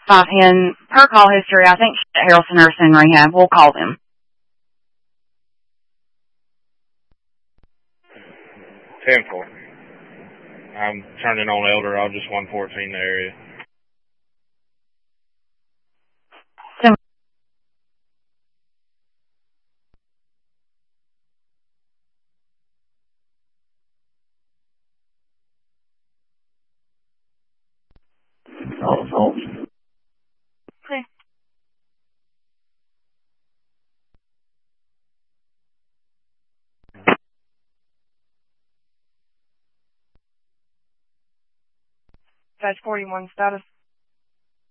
510. Per call history, I think she's at Harrelson Nursing Rehab. We'll call them. 10-4. I'm turning on Elder. I'll just 114 in the area. Okay. That's 41 status.